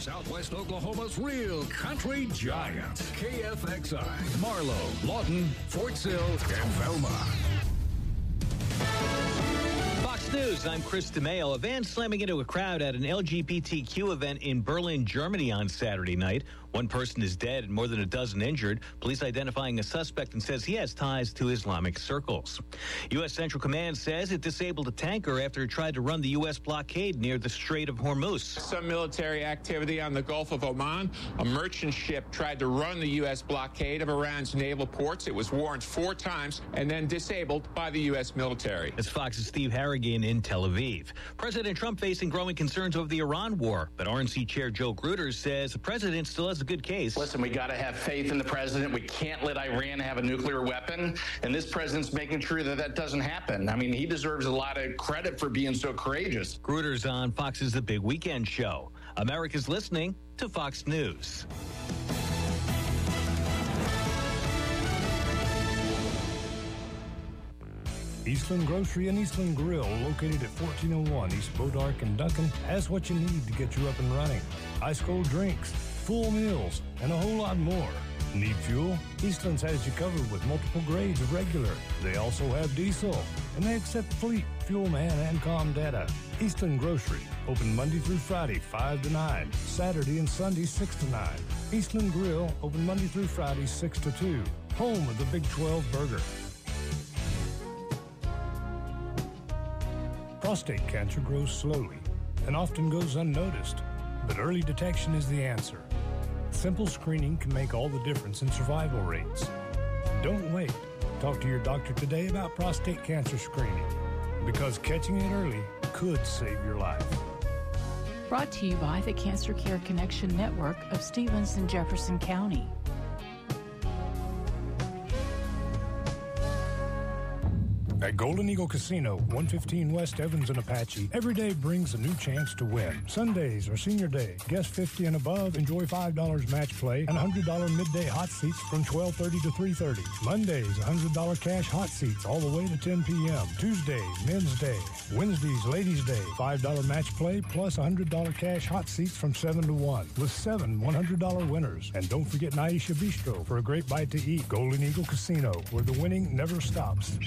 Southwest Oklahoma's real country giants. KFXI, Marlow, Lawton, Fort Sill, and Velma. Fox News, I'm Chris DeMeo. A van slamming into a crowd at an LGBTQ event in Berlin, Germany on Saturday night. One person is dead and more than a dozen injured. Police identifying a suspect and says he has ties to Islamic circles. U.S. Central Command says it disabled a tanker after it tried to run the U.S. blockade near the Strait of Hormuz. Some military activity on the Gulf of Oman. A merchant ship tried to run the U.S. blockade of Iran's naval ports. It was warned 4 times and then disabled by the U.S. military. That's Fox's Steve Harrigan in Tel Aviv. President Trump facing growing concerns over the Iran war, but RNC Chair Joe Gruters says the president still has a good case. Listen, we got to have faith in the president. We can't let Iran have a nuclear weapon, and this president's making sure that that doesn't happen. I mean, he deserves a lot of credit for being so courageous. Gruters on Fox's The Big Weekend Show. America's listening to Fox News. Eastland Grocery and Eastland Grill, located at 1401 East Bodark and Duncan, has what you need to get you up and running. Ice cold drinks, full meals, and a whole lot more. Need fuel? Eastland's has you covered with multiple grades of regular. They also have diesel, and they accept fleet, Fuelman, and Comdata. Eastland Grocery, open Monday through Friday, 5 to 9. Saturday and Sunday, 6 to 9. Eastland Grill, open Monday through Friday, 6 to 2. Home of the Big 12 Burger. Prostate cancer grows slowly and often goes unnoticed, but early detection is the answer. Simple screening can make all the difference in survival rates. Don't wait. Talk to your doctor today about prostate cancer screening, because catching it early could save your life. Brought to you by the Cancer Care Connection Network of Stevens and Jefferson County. At Golden Eagle Casino, 115 West Evans and Apache, every day brings a new chance to win. Sundays are senior day. Guests 50 and above enjoy $5 match play and $100 midday hot seats from 12:30 to 3:30. Mondays, $100 cash hot seats all the way to 10 p.m. Tuesdays, Men's Day. Wednesdays, Ladies' Day. $5 match play plus $100 cash hot seats from 7 to 1 with 7 $100 winners. And don't forget Naisha Bistro for a great bite to eat. Golden Eagle Casino, where the winning never stops.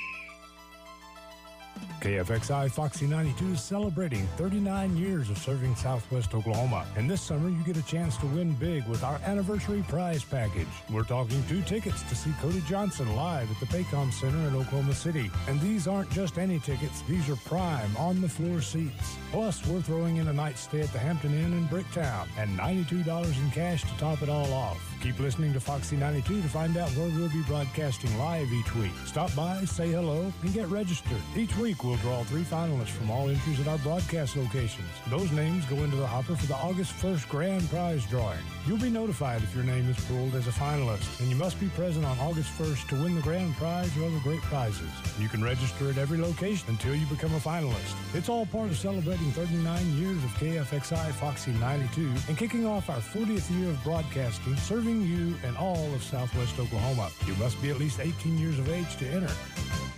KFXI Foxy 92 is celebrating 39 years of serving Southwest Oklahoma. And this summer, you get a chance to win big with our anniversary prize package. We're talking 2 tickets to see Cody Johnson live at the Paycom Center in Oklahoma City. And these aren't just any tickets. These are prime, on-the-floor seats. Plus, we're throwing in a night stay at the Hampton Inn in Bricktown and $92 in cash to top it all off. Keep listening to Foxy 92 to find out where we'll be broadcasting live each week. Stop by, say hello, and get registered. Each week, we'll draw 3 finalists from all entries at our broadcast locations. Those names go into the hopper for the August 1st grand prize drawing. You'll be notified if your name is pulled as a finalist, and you must be present on August 1st to win the grand prize or other great prizes. You can register at every location until you become a finalist. It's all part of celebrating 39 years of KFXI Foxy 92 and kicking off our 40th year of broadcasting, serving you and all of Southwest Oklahoma. You must be at least 18 years of age to enter.